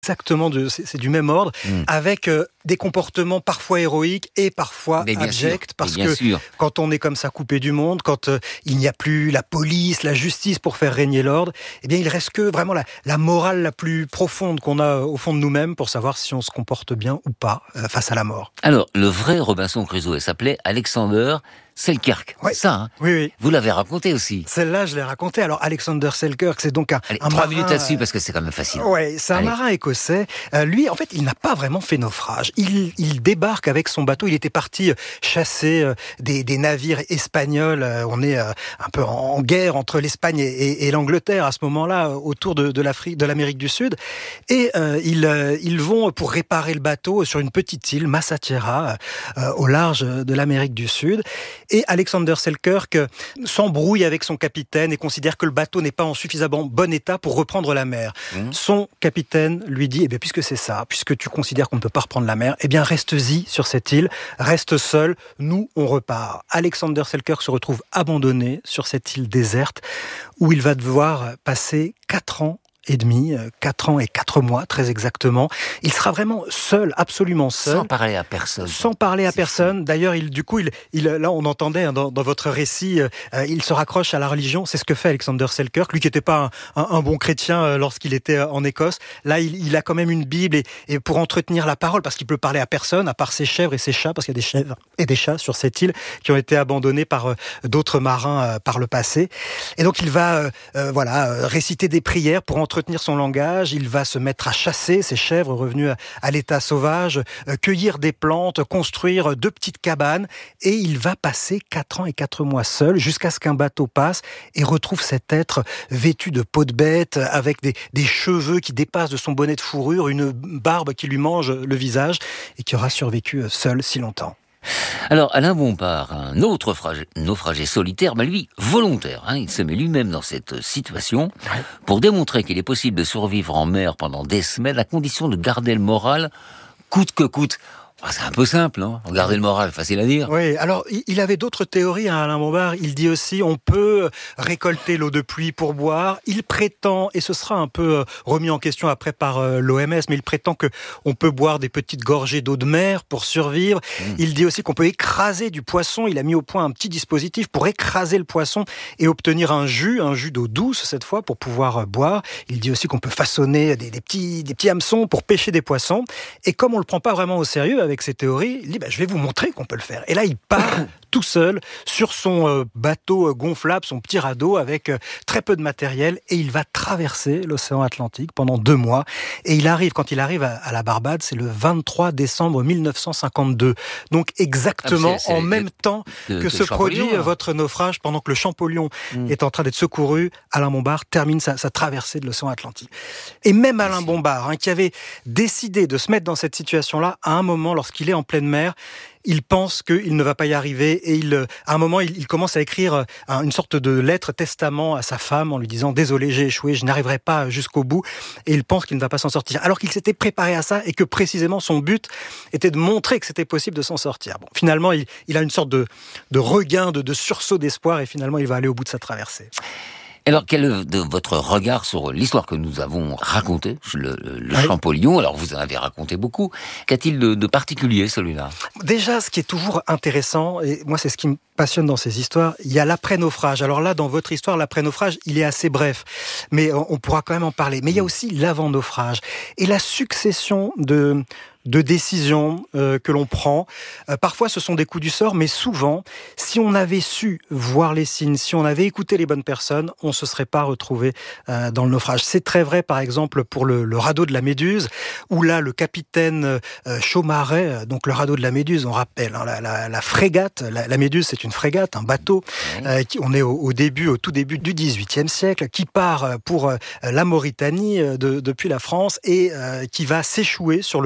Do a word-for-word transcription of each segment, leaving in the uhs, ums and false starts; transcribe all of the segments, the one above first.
Exactement, de, c'est, c'est du même ordre, mmh. avec euh, des comportements parfois héroïques et parfois abjects, parce que sûr. Quand on est comme ça coupé du monde, quand euh, il n'y a plus la police, la justice pour faire régner l'ordre, eh bien il reste que vraiment la, la morale la plus profonde qu'on a au fond de nous-mêmes pour savoir si on se comporte bien ou pas euh, face à la mort. Alors, le vrai Robinson Crusoe s'appelait Alexander Selkirk, ouais. c'est ça hein Oui, oui. Vous l'avez raconté aussi. Celle-là, je l'ai racontée. Alors, Alexander Selkirk, c'est donc un, Allez, un trois marin... minutes là-dessus, parce que c'est quand même facile. Ouais, c'est un Allez. marin écossais. Euh, lui, en fait, il n'a pas vraiment fait naufrage. Il, il débarque avec son bateau. Il était parti chasser euh, des, des navires espagnols. Euh, on est euh, un peu en guerre entre l'Espagne et, et, et l'Angleterre à ce moment-là, autour de, de, l'Afrique, de l'Amérique du Sud. Et euh, ils, euh, ils vont pour réparer le bateau sur une petite île, Massachera, euh, au large de l'Amérique du Sud. Et Alexander Selkirk s'embrouille avec son capitaine et considère que le bateau n'est pas en suffisamment bon état pour reprendre la mer. Mmh. Son capitaine lui dit, eh bien, puisque c'est ça, puisque tu considères qu'on ne peut pas reprendre la mer, eh bien, reste-y sur cette île, reste seul, nous, on repart. Alexander Selkirk se retrouve abandonné sur cette île déserte où il va devoir passer quatre ans et demi, quatre ans et quatre mois, très exactement. Il sera vraiment seul, absolument seul. Sans parler à personne. Sans parler à c'est personne. Fou. D'ailleurs, il, du coup, il, il, là, on entendait hein, dans, dans votre récit, euh, il se raccroche à la religion. C'est ce que fait Alexander Selkirk. Lui qui n'était pas un, un, un bon chrétien euh, lorsqu'il était euh, en Écosse. Là, il, il a quand même une Bible et, et pour entretenir la parole, parce qu'il peut parler à personne, à part ses chèvres et ses chats, parce qu'il y a des chèvres et des chats sur cette île qui ont été abandonnés par euh, d'autres marins euh, par le passé. Et donc, il va, euh, euh, voilà, euh, réciter des prières pour entretenir son langage, il va se mettre à chasser ses chèvres revenues à, à l'état sauvage, euh, cueillir des plantes, construire deux petites cabanes, et il va passer quatre ans et quatre mois seul, jusqu'à ce qu'un bateau passe et retrouve cet être vêtu de peau de bête, avec des, des cheveux qui dépassent de son bonnet de fourrure, une barbe qui lui mange le visage, et qui aura survécu seul si longtemps. Alors, Alain Bompard, un autre frage, naufragé solitaire, mais lui, volontaire, hein, il se met lui-même dans cette situation pour démontrer qu'il est possible de survivre en mer pendant des semaines à condition de garder le moral coûte que coûte. C'est un peu simple, hein, garder le moral, facile à dire. Oui, alors il avait d'autres théories, hein, Alain Bompard. Il dit aussi on peut récolter l'eau de pluie pour boire. Il prétend, et ce sera un peu remis en question après par l'O M S, mais il prétend que on peut boire des petites gorgées d'eau de mer pour survivre. Mmh. Il dit aussi qu'on peut écraser du poisson. Il a mis au point un petit dispositif pour écraser le poisson et obtenir un jus, un jus d'eau douce cette fois, pour pouvoir boire. Il dit aussi qu'on peut façonner des, des, petits, des petits hameçons pour pêcher des poissons. Et comme on le prend pas vraiment au sérieux avec ses théories, il dit bah, je vais vous montrer qu'on peut le faire. Et là, il part tout seul sur son euh, bateau gonflable, son petit radeau avec euh, très peu de matériel, et il va traverser l'océan Atlantique pendant deux mois. Et il arrive, quand il arrive à, à la Barbade, c'est le vingt-trois décembre mille neuf cent cinquante-deux. Donc exactement ah, c'est, c'est en les, même temps que, que se produit hein. votre naufrage, pendant que le Champollion mmh. est en train d'être secouru, Alain Bompard termine sa, sa traversée de l'océan Atlantique. Et même Alain Bompard, hein, qui avait décidé de se mettre dans cette situation-là, à un moment, lorsqu'il est en pleine mer, il pense qu'il ne va pas y arriver et il, à un moment, il, il commence à écrire une sorte de lettre testament à sa femme en lui disant « Désolé, j'ai échoué, je n'arriverai pas jusqu'au bout » et il pense qu'il ne va pas s'en sortir. Alors qu'il s'était préparé à ça et que précisément son but était de montrer que c'était possible de s'en sortir. Bon, finalement, il, il a une sorte de, de regain, de, de sursaut d'espoir et finalement, il va aller au bout de sa traversée. Alors, quel est de votre regard sur l'histoire que nous avons racontée, le, le oui. Champollion? Alors, vous en avez raconté beaucoup. Qu'a-t-il de, de particulier, celui-là? Déjà, ce qui est toujours intéressant, et moi, c'est ce qui me passionne dans ces histoires, il y a l'après-naufrage. Alors là, dans votre histoire, l'après-naufrage, il est assez bref, mais on pourra quand même en parler. Mais il y a aussi l'avant-naufrage. Et la succession de... de décisions euh, que l'on prend. Euh, parfois, ce sont des coups du sort, mais souvent, si on avait su voir les signes, si on avait écouté les bonnes personnes, on ne se serait pas retrouvé euh, dans le naufrage. C'est très vrai, par exemple, pour le, le radeau de la Méduse, où là, le capitaine euh, Chaumaret, donc le radeau de la Méduse, on rappelle, hein, la, la, la frégate, la, la Méduse, c'est une frégate, un bateau, euh, qui, on est au, au début, au tout début du dix-huitième siècle, qui part pour euh, la Mauritanie, euh, de, depuis la France, et euh, qui va s'échouer sur le banc d'Arguin,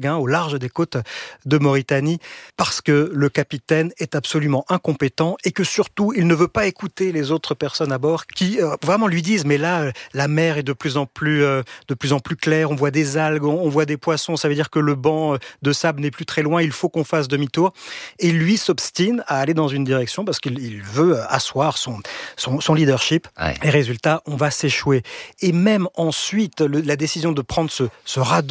largue, hein, au large des côtes de Mauritanie, parce que le capitaine est absolument incompétent et que surtout, il ne veut pas écouter les autres personnes à bord qui euh, vraiment lui disent « mais là, euh, la mer est de plus en plus, euh, de plus en plus claire, on voit des algues, on, on voit des poissons, ça veut dire que le banc de sable n'est plus très loin, il faut qu'on fasse demi-tour ». Et lui s'obstine à aller dans une direction parce qu'il il veut asseoir son, son, son leadership. Ouais. Et résultat, on va s'échouer. Et même ensuite, le, la décision de prendre ce, ce radeau